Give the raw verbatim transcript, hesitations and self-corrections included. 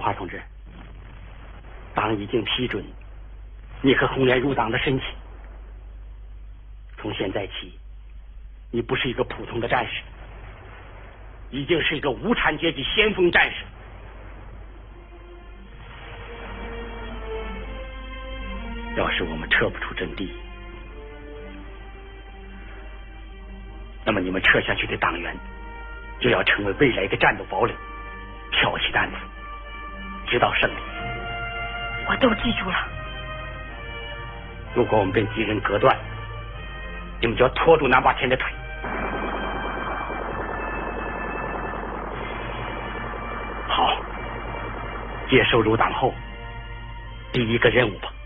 华同志，党已经批准你和红莲入党的申请。从现在起，你不是一个普通的战士，已经是一个无产阶级先锋战士。要是我们撤不出阵地，那么你们撤下去的党员就要成为未来的战斗堡垒，挑起担子，直到胜利。 我都记住了。 如果我们被敌人隔断，你们就要拖住南霸天的腿。好，接受入党后第一个任务吧。